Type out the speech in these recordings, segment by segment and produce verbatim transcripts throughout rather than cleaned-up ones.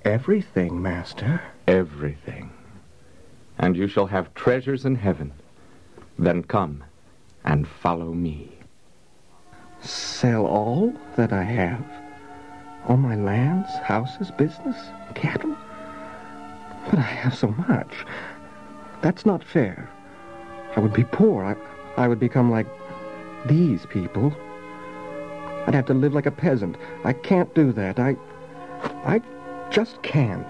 Everything, Master. Everything. And you shall have treasures in heaven. Then come and follow me. Sell all that I have? All my lands, houses, business, cattle? But I have so much. That's not fair. I would be poor. I, I would become like these people. I'd have to live like a peasant. I can't do that. I... I just can't.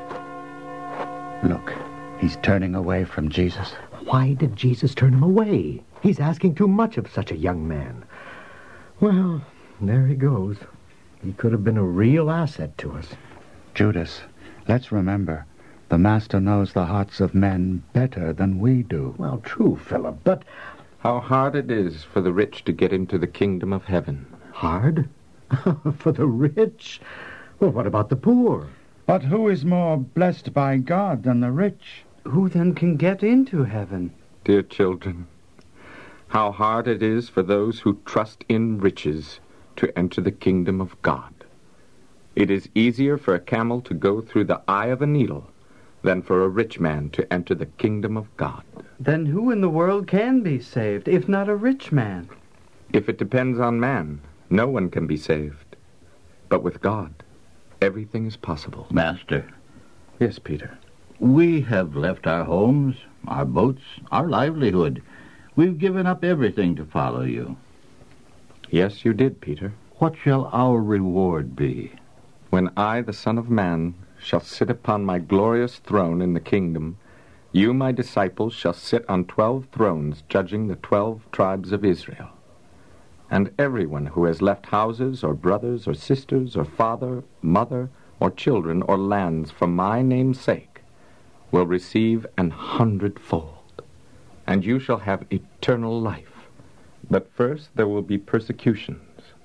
Look, he's turning away from Jesus. Why did Jesus turn him away? He's asking too much of such a young man. Well, there he goes. He could have been a real asset to us. Judas, let's remember, the Master knows the hearts of men better than we do. Well, true, Philip, but... How hard it is for the rich to get into the kingdom of heaven. Hard? For the rich? Well, what about the poor? But who is more blessed by God than the rich? Who then can get into heaven? Dear children, how hard it is for those who trust in riches to enter the kingdom of God. It is easier for a camel to go through the eye of a needle than for a rich man to enter the kingdom of God. Then who in the world can be saved, if not a rich man? If it depends on man, no one can be saved. But with God, everything is possible. Master. Yes, Peter. We have left our homes, our boats, our livelihood. We've given up everything to follow you. Yes, you did, Peter. What shall our reward be? When I, the Son of Man, shall sit upon my glorious throne in the kingdom, you, my disciples, shall sit on twelve thrones, judging the twelve tribes of Israel. And everyone who has left houses, or brothers, or sisters, or father, mother, or children, or lands for my name's sake, will receive an hundredfold. And you shall have eternal life. But first there will be persecutions.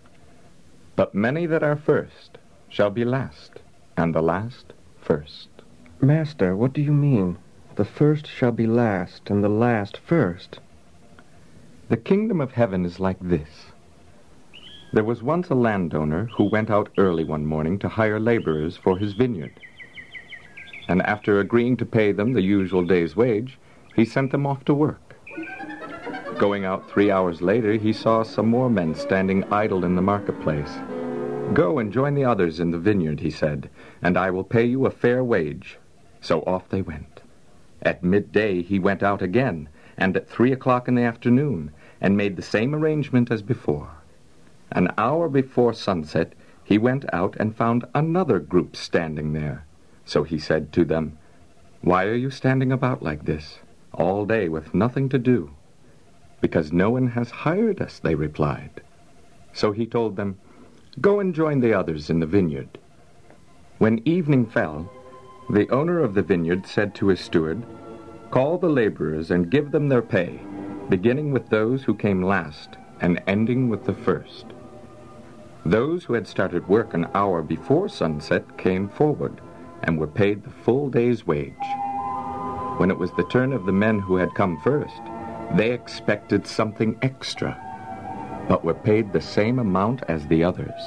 But many that are first shall be last, and the last first. Master, what do you mean? The first shall be last, and the last first. The kingdom of heaven is like this. There was once a landowner who went out early one morning to hire laborers for his vineyard. And after agreeing to pay them the usual day's wage, he sent them off to work. Going out three hours later, he saw some more men standing idle in the marketplace. Go and join the others in the vineyard, he said, and I will pay you a fair wage. So off they went. At midday he went out again, and at three o'clock in the afternoon, and made the same arrangement as before. An hour before sunset, he went out and found another group standing there. So he said to them, "Why are you standing about like this, all day with nothing to do?" "Because no one has hired us," they replied. So he told them, "Go and join the others in the vineyard." When evening fell, the owner of the vineyard said to his steward, "Call the laborers and give them their pay, beginning with those who came last and ending with the first." Those who had started work an hour before sunset came forward and were paid the full day's wage. When it was the turn of the men who had come first, they expected something extra, but were paid the same amount as the others.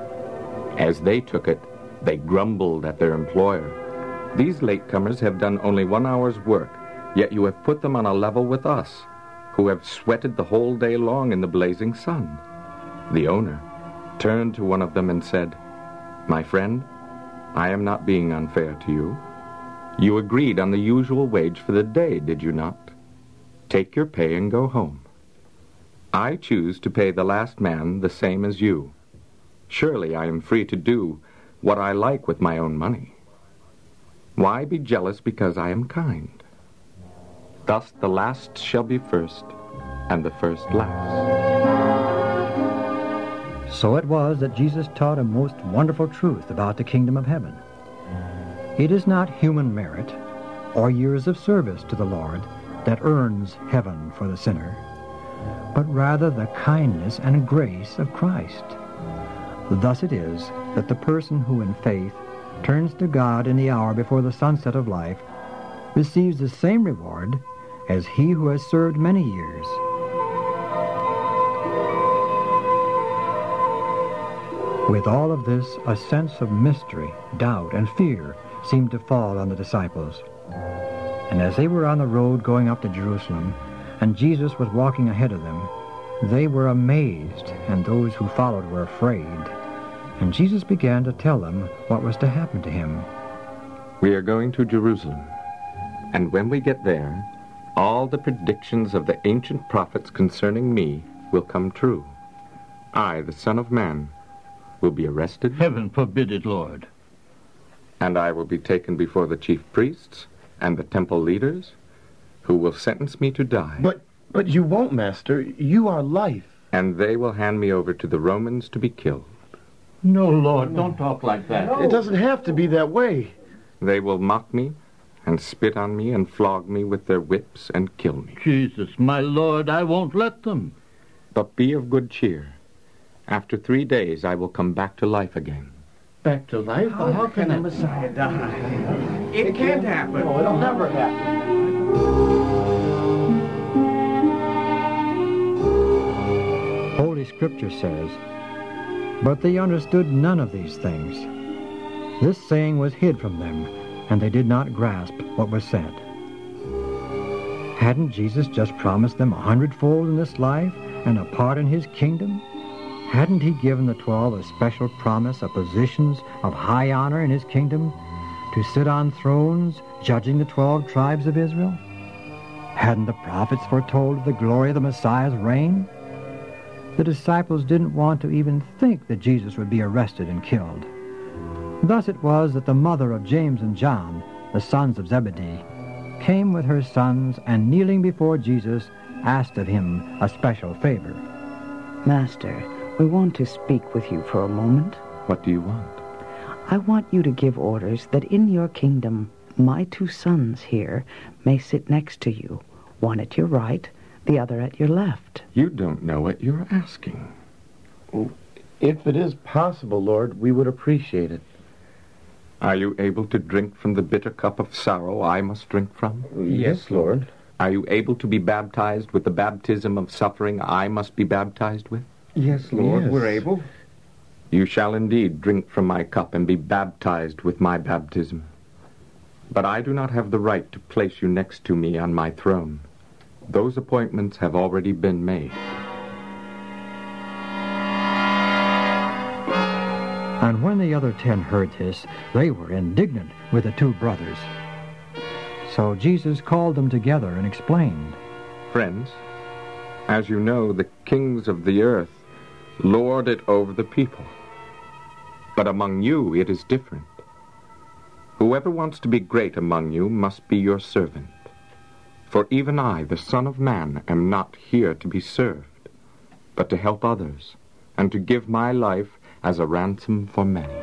As they took it, they grumbled at their employer. "These latecomers have done only one hour's work, yet you have put them on a level with us, who have sweated the whole day long in the blazing sun." The owner turned to one of them and said, "My friend, I am not being unfair to you. You agreed on the usual wage for the day, did you not? Take your pay and go home. I choose to pay the last man the same as you. Surely I am free to do what I like with my own money. Why be jealous because I am kind? Thus the last shall be first, and the first last." So it was that Jesus taught a most wonderful truth about the kingdom of heaven. It is not human merit or years of service to the Lord that earns heaven for the sinner, but rather the kindness and grace of Christ. Thus it is that the person who in faith turns to God in the hour before the sunset of life receives the same reward as he who has served many years. With all of this, a sense of mystery, doubt, and fear seemed to fall on the disciples. And as they were on the road going up to Jerusalem, and Jesus was walking ahead of them, they were amazed, and those who followed were afraid. And Jesus began to tell them what was to happen to him. We are going to Jerusalem, and when we get there, all the predictions of the ancient prophets concerning me will come true. I, the Son of Man, will be arrested. Heaven forbid it, Lord. And I will be taken before the chief priests and the temple leaders, who will sentence me to die. But, but you won't, Master. You are life. And they will hand me over to the Romans to be killed. No, Lord, don't talk like that. It doesn't have to be that way. They will mock me and spit on me and flog me with their whips and kill me. Jesus, my Lord, I won't let them. But be of good cheer. After three days I will come back to life again. Back to life? How, how can the Messiah die? It can't happen. No, it'll never happen. Holy Scripture says, "But they understood none of these things." This saying was hid from them, and they did not grasp what was said. Hadn't Jesus just promised them a hundredfold in this life and a part in his kingdom? Hadn't he given the twelve a special promise of positions of high honor in his kingdom, to sit on thrones judging the twelve tribes of Israel? Hadn't the prophets foretold the glory of the Messiah's reign? The disciples didn't want to even think that Jesus would be arrested and killed. Thus it was that the mother of James and John, the sons of Zebedee, came with her sons and, kneeling before Jesus, asked of him a special favor. Master, we want to speak with you for a moment. What do you want? I want you to give orders that in your kingdom my two sons here may sit next to you, one at your right, the other at your left. You don't know what you're asking. If it is possible, Lord, we would appreciate it. Are you able to drink from the bitter cup of sorrow I must drink from? Yes, Lord. Are you able to be baptized with the baptism of suffering I must be baptized with? Yes, Lord, Yes. we're able. You shall indeed drink from my cup and be baptized with my baptism. But I do not have the right to place you next to me on my throne. Those appointments have already been made. And when the other ten heard this, they were indignant with the two brothers. So Jesus called them together and explained, Friends, as you know, the kings of the earth lord it over the people. But among you it is different. Whoever wants to be great among you must be your servant. For even I, the Son of Man, am not here to be served, but to help others, and to give my life as a ransom for many.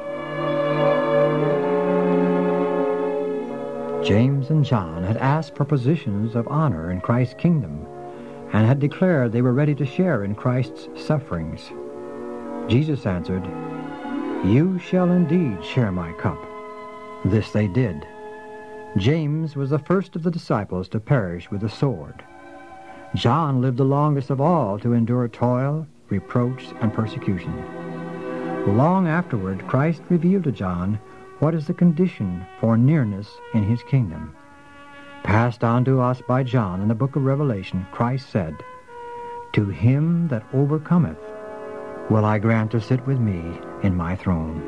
James and John had asked for positions of honor in Christ's kingdom, and had declared they were ready to share in Christ's sufferings. Jesus answered, "You shall indeed share my cup." This they did. James was the first of the disciples to perish with the sword. John lived the longest of all to endure toil, reproach, and persecution. Long afterward, Christ revealed to John what is the condition for nearness in his kingdom. Passed on to us by John in the book of Revelation, Christ said, "To him that overcometh will I grant to sit with me in my throne."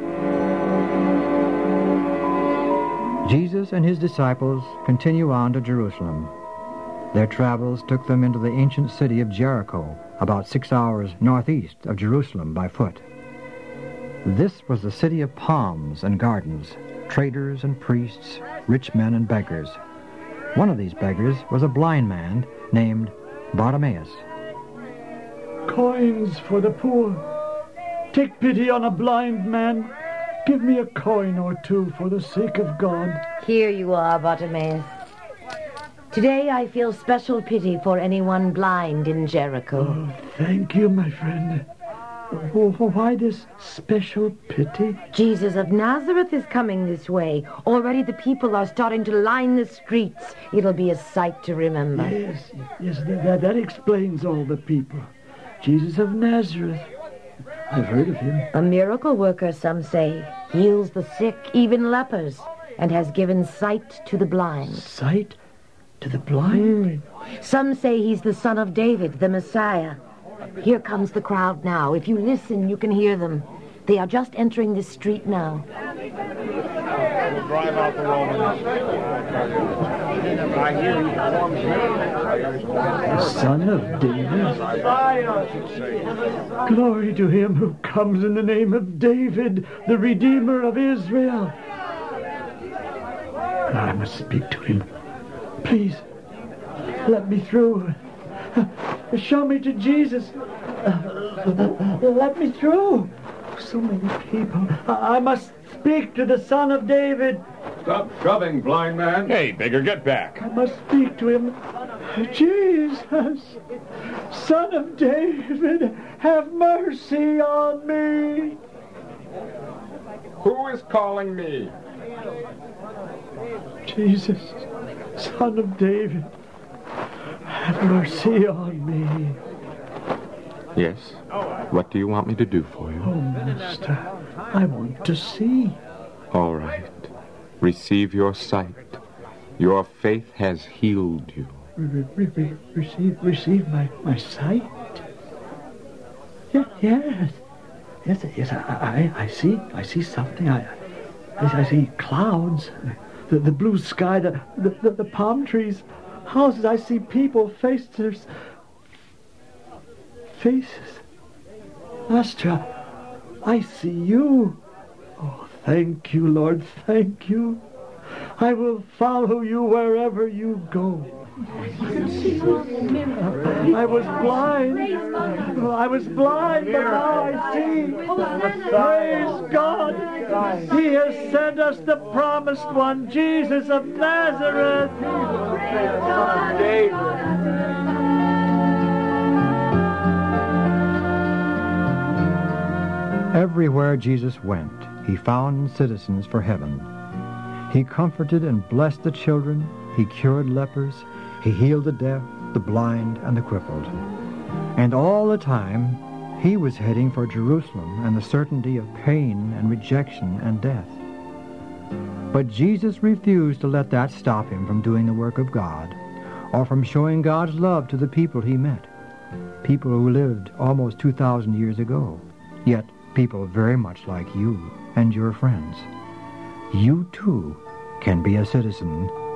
Jesus and his disciples continue on to Jerusalem. Their travels took them into the ancient city of Jericho, about six hours northeast of Jerusalem by foot. This was the city of palms and gardens, traders and priests, rich men and beggars. One of these beggars was a blind man named Bartimaeus. Coins for the poor. Take pity on a blind man. Give me a coin or two for the sake of God. Here you are, Bartimaeus. Today I feel special pity for anyone blind in Jericho. Oh, thank you, my friend. Oh, why this special pity? Jesus of Nazareth is coming this way. Already the people are starting to line the streets. It'll be a sight to remember. Yes, yes, that, that explains all the people. Jesus of Nazareth. I've heard of him. A miracle worker, some say. Heals the sick, even lepers, and has given sight to the blind. Sight to the blind? Mm. Some say he's the son of David, the Messiah. Here comes the crowd now. If you listen, you can hear them. They are just entering this street now. We'll drive out the Romans. I hear The son of David. Glory to him who comes in the name of David, the Redeemer of Israel. I must speak to him. Please, let me through. Show me to Jesus. Let me through. So many people. I must speak to the Son of David. Stop shoving, blind man. Hey, beggar, get back. I must speak to him. Jesus, Son of David, have mercy on me. Who is calling me? Jesus, Son of David, have mercy on me. Yes? What do you want me to do for you? Oh, Master, I want to see. All right. Receive your sight. Your faith has healed you. Re- re- re- receive, receive my, my sight? Yeah, yes. Yes, yes, I, I, I see, I see something. I, I, I see clouds, the, the blue sky, the, the, the, the palm trees, houses. I see people, faces, faces. Master, I see you. Oh, thank you, Lord, thank you. I will follow you wherever you go. I was blind. I was blind, but now I see. Praise God. He has sent us the promised one, Jesus of Nazareth. Everywhere Jesus went, he found citizens for heaven. He comforted and blessed the children. He cured lepers. He healed the deaf, the blind, and the crippled. And all the time, he was heading for Jerusalem and the certainty of pain and rejection and death. But Jesus refused to let that stop him from doing the work of God or from showing God's love to the people he met, people who lived almost two thousand years ago, yet people very much like you and your friends. You, too, can be a citizen